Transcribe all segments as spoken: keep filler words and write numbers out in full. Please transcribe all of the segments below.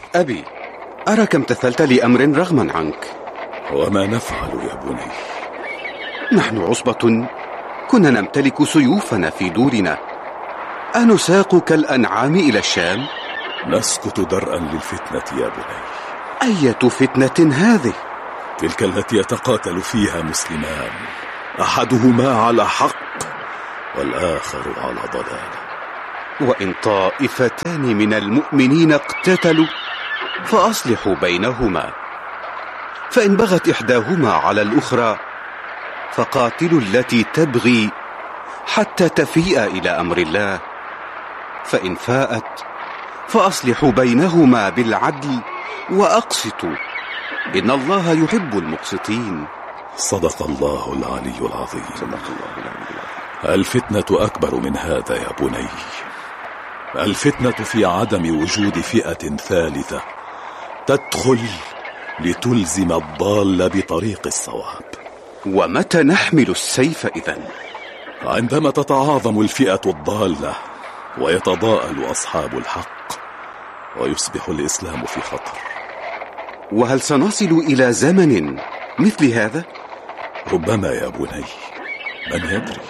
أبي، أراك امتثلت لأمر رغما عنك. وما نفعل يا بني؟ نحن عصبة كنا نمتلك سيوفنا في دورنا، أنساق كالأنعام إلى الشام؟ نسكت درءا للفتنة يا بني. أية فتنة هذه؟ تلك التي يتقاتل فيها مسلمان، أحدهما على حق والآخر على ضلالة. وإن طائفتان من المؤمنين اقتتلوا فأصلحوا بينهما، فإن بغت إحداهما على الأخرى فقاتلوا التي تبغي حتى تفيء إلى أمر الله، فإن فاءت فأصلحوا بينهما بالعدل وأقسطوا، إن الله يحب المقسطين. صدق الله العلي العظيم. الفتنة أكبر من هذا يا بني. الفتنة في عدم وجود فئة ثالثة تدخل لتلزم الضال بطريق الصواب. ومتى نحمل السيف إذن؟ عندما تتعاظم الفئة الضالة ويتضاءل أصحاب الحق ويصبح الإسلام في خطر. وهل سنصل إلى زمن مثل هذا؟ ربما يا بني، من يدري.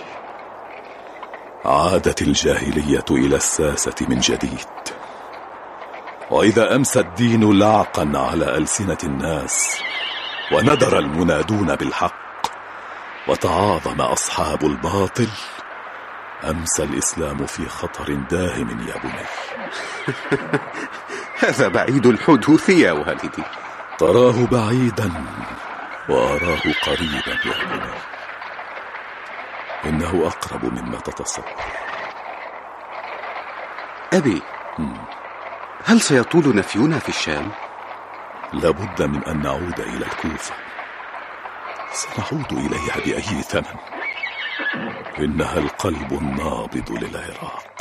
عادت الجاهلية إلى الساسة من جديد، وإذا أمسى الدين لعقا على ألسنة الناس وندر المنادون بالحق وتعاظم أصحاب الباطل، أمسى الإسلام في خطر داهم يا بني. هذا بعيد الحدوث يا والدي. تراه بعيدا وأراه قريبا يا بني. إنه أقرب مما تتصور. أبي، هل سيطول نفينا في الشام؟ لابد من أن نعود إلى الكوفة. سنعود إليها بأي ثمن. إنها القلب النابض للعراق.